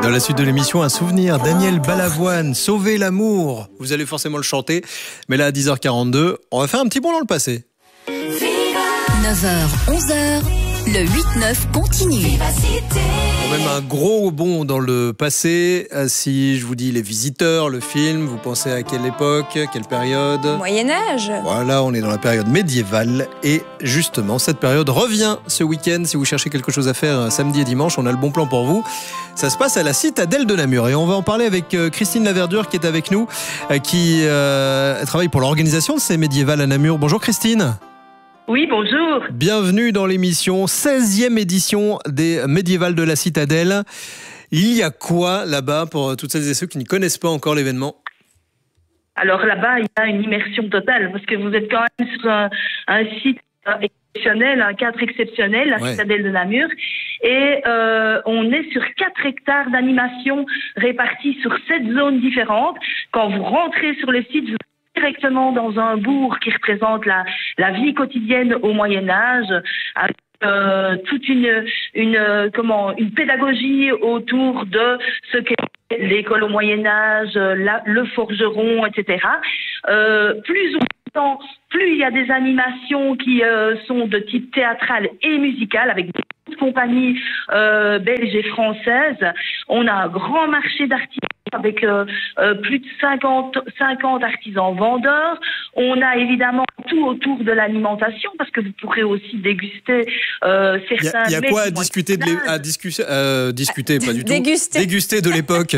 Dans la suite de l'émission, un souvenir, Daniel Balavoine, Sauver l'amour. Vous allez forcément le chanter, mais là à 10h42, on va faire un petit bond dans le passé. 9h, 11h, le 8-9 continue. Même un gros bond dans le passé. Si je vous dis Les Visiteurs, le film, vous pensez à quelle époque, quelle période? Moyen-Âge. Voilà, on est dans la période médiévale. Et justement, cette période revient ce week-end. Si vous cherchez quelque chose à faire samedi et dimanche, on a le bon plan pour vous. Ça se passe à la citadelle de Namur. Et on va en parler avec Christine Laverdure qui est avec nous, qui travaille pour l'organisation de ces médiévales à Namur. Bonjour Christine. Oui, bonjour. Bienvenue dans l'émission 16e édition des médiévales de la citadelle. Il y a quoi là-bas pour toutes celles et ceux qui ne connaissent pas encore l'événement? Alors là-bas, il y a une immersion totale parce que vous êtes quand même sur un site exceptionnel, un cadre exceptionnel, la citadelle de Namur. Et on est sur 4 hectares d'animation répartis sur 7 zones différentes. Quand vous rentrez sur le site, vous directement dans un bourg qui représente la vie quotidienne au Moyen-Âge, avec toute une pédagogie autour de ce qu'est l'école au Moyen-Âge, le forgeron, etc. Plus il y a des animations qui sont de type théâtral et musical avec des compagnies belges et françaises. On a un grand marché d'artistes avec plus de 50 artisans vendeurs. On a évidemment tout autour de l'alimentation parce que vous pourrez aussi déguster certains. Il y a quoi à discuter discuter, pas du tout. Déguster de l'époque.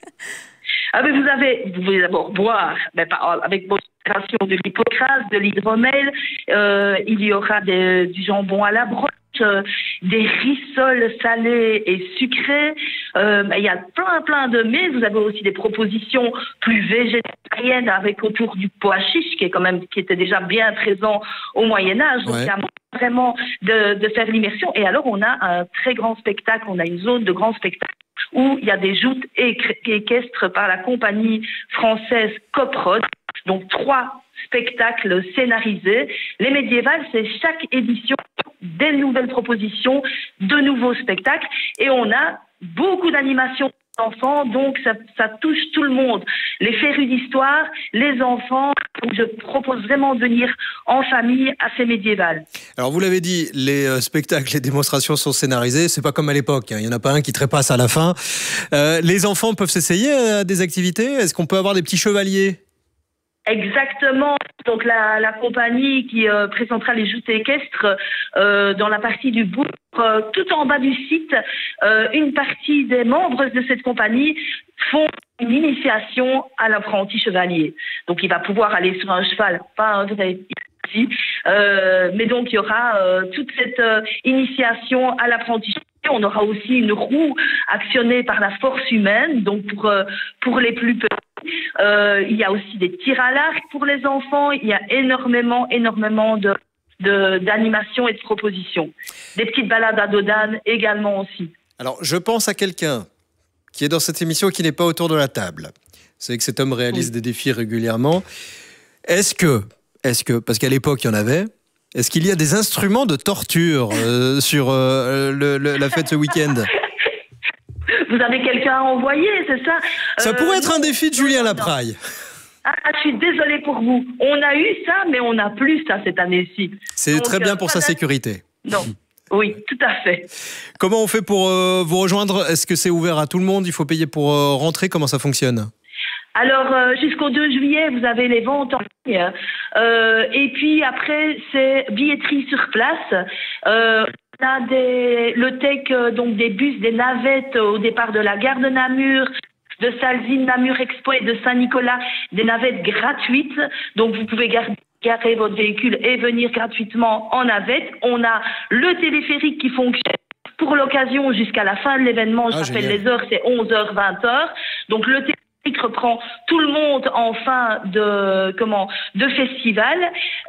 Mais vous pouvez d'abord boire, avec modération de l'hypocrase, de l'hydromel. Il y aura du jambon à la broche, des rissoles salées et sucrées. Il y a plein de mets. Vous avez aussi des propositions plus végétariennes avec autour du pois chiche qui était déjà bien présent au Moyen-Âge. Donc il y a vraiment de faire l'immersion. Et alors on a un très grand spectacle. On a une zone de grand spectacle où il y a des joutes équestres par la compagnie française Coprod. Donc 3 spectacles scénarisés. Les médiévales, c'est chaque édition des nouvelles propositions, de nouveaux spectacles. Et on a beaucoup d'animations d'enfants, donc ça touche tout le monde. Les férus d'histoire, les enfants. Donc je propose vraiment de venir en famille à ces médiévales. Alors vous l'avez dit, les spectacles, les démonstrations sont scénarisées. C'est pas comme à l'époque. Il n'y en a pas un qui trépasse à la fin. Les enfants peuvent s'essayer à des activités. Est-ce qu'on peut avoir des petits chevaliers? Exactement. Donc la compagnie qui présentera les joutes équestres dans la partie du bourg, tout en bas du site, une partie des membres de cette compagnie font une initiation à l'apprenti chevalier. Donc il va pouvoir aller sur un cheval, pas un vrai ici, mais donc il y aura toute cette initiation à l'apprenti chevalier. On aura aussi une roue actionnée par la force humaine, donc pour les plus petits. Il y a aussi des tirs à l'arc pour les enfants. Il y a énormément d'animations et de propositions. Des petites balades à Dodane également aussi. Alors, je pense à quelqu'un qui est dans cette émission et qui n'est pas autour de la table. Vous savez que cet homme réalise des défis régulièrement. Est-ce que, parce qu'à l'époque, il y en avait, est-ce qu'il y a des instruments de torture sur la fête ce week-end? Vous avez quelqu'un à envoyer, c'est ça? Ça pourrait être un défi de Julien Lapraille. Je suis désolée pour vous. On a eu ça, mais on n'a plus ça cette année-ci. C'est très bien pour sa sécurité. Non. Oui, tout à fait. Comment on fait pour vous rejoindre? Est-ce que c'est ouvert à tout le monde? Il faut payer pour rentrer? Comment ça fonctionne? Alors, jusqu'au 2 juillet, vous avez les ventes en ligne. Et puis après, c'est billetterie sur place. On a le tech, donc des bus, des navettes au départ de la gare de Namur, de Salzine, Namur Expo et de Saint-Nicolas, des navettes gratuites. Donc vous pouvez garer votre véhicule et venir gratuitement en navette. On a le téléphérique qui fonctionne pour l'occasion jusqu'à la fin de l'événement. Je rappelle les heures, c'est 11h, 20h. Donc le téléphérique reprend tout le monde en fin de festival.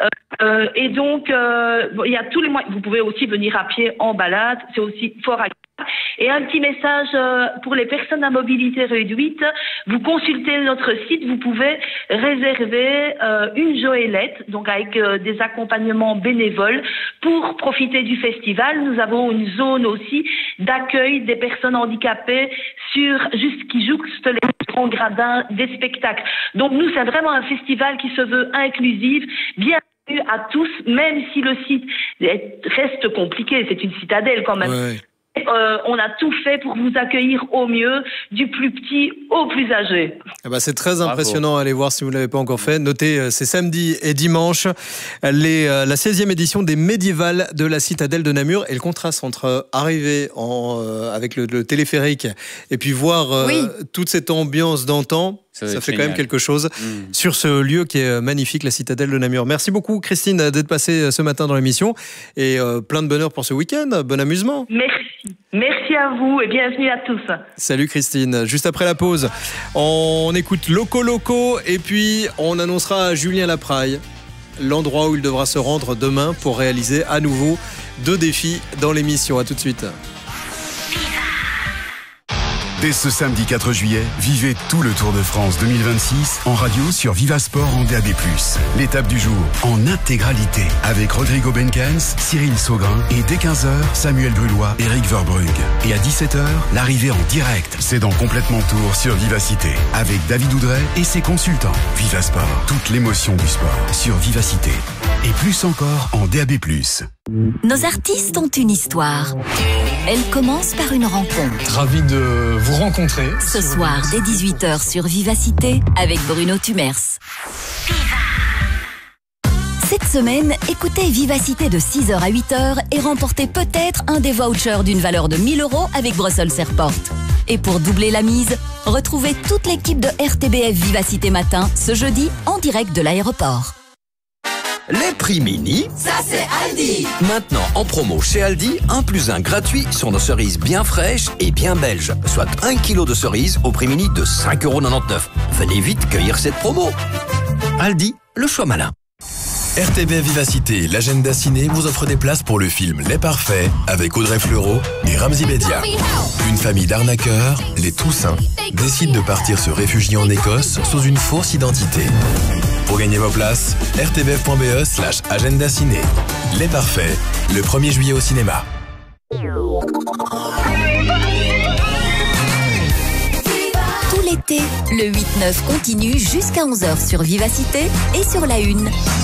Et donc, il y a tous les moyens. Vous pouvez aussi venir à pied en balade. C'est aussi fort agréable. Et un petit message pour les personnes à mobilité réduite, vous consultez notre site, vous pouvez réserver une joëlette, donc avec des accompagnements bénévoles pour profiter du festival. Nous avons une zone aussi d'accueil des personnes handicapées qui jouxte les grands gradins des spectacles. Donc nous, c'est vraiment un festival qui se veut inclusif, bien à tous, même si le site reste compliqué, c'est une citadelle quand même. Ouais. On a tout fait pour vous accueillir au mieux, du plus petit au plus âgé. C'est très impressionnant à aller voir si vous ne l'avez pas encore fait. Notez, c'est samedi et dimanche, la 16e édition des Médiévales de la citadelle de Namur. Et le contraste entre arriver avec le téléphérique et puis voir toute cette ambiance d'antan, ça fait quand même quelque chose sur ce lieu qui est magnifique, la citadelle de Namur. Merci beaucoup Christine d'être passée ce matin dans l'émission et plein de bonheur pour ce week-end, bon amusement. Merci à vous et bienvenue à tous. Salut Christine. Juste après la pause, on écoute Loco Loco et puis on annoncera à Julien Lapraille l'endroit où il devra se rendre demain pour réaliser à nouveau 2 défis dans l'émission. À tout de suite. Dès ce samedi 4 juillet, vivez tout le Tour de France 2026 en radio sur Vivasport en DAB+. L'étape du jour en intégralité avec Rodrigo Benkens, Cyril Saugrin et dès 15h, Samuel Brulois, Eric Verbrugge. Et à 17h, l'arrivée en direct. C'est dans Complètement Tour sur Vivacité avec David Oudret et ses consultants. Vivasport, toute l'émotion du sport sur Vivacité. Et plus encore en DAB+. Nos artistes ont une histoire. Elle commence par une rencontre. Ravi de vous rencontrer. Ce soir, dès 18h sur Vivacité, avec Bruno Tumers. Cette semaine, écoutez Vivacité de 6h à 8h et remportez peut-être un des vouchers d'une valeur de 1 000 € avec Brussels Airport. Et pour doubler la mise, retrouvez toute l'équipe de RTBF Vivacité Matin ce jeudi en direct de l'aéroport. Les prix mini, Ça c'est Aldi. maintenant en promo chez Aldi, 1 + 1 gratuit sur nos cerises bien fraîches et bien belges, soit 1 kg de cerises au prix mini de 5,99 €. Venez vite cueillir cette promo. Aldi, le choix malin. RTBF Vivacité, l'agenda ciné vous offre des places pour le film Les Parfaits avec Audrey Fleurot et Ramzy Bedia. Une famille d'arnaqueurs, les Toussaint, décide de partir se réfugier en Écosse sous une fausse identité. Pour gagner vos places, rtbf.be/agenda ciné. Les Parfaits, le 1er juillet au cinéma. Tout l'été, le 8-9 continue jusqu'à 11h sur Vivacité et sur la Une.